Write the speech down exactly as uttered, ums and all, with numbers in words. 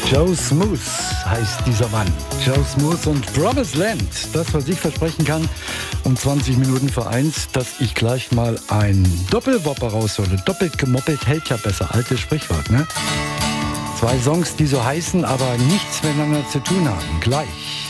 Joe Smooth heißt dieser Mann. Joe Smooth und Promised Land. Das, was ich versprechen kann, um zwanzig Minuten vor eins, dass ich gleich mal ein Doppelwopper raushole. Doppelt gemoppelt hält ja besser. Altes Sprichwort, ne? Zwei Songs, die so heißen, aber nichts miteinander zu tun haben. Gleich.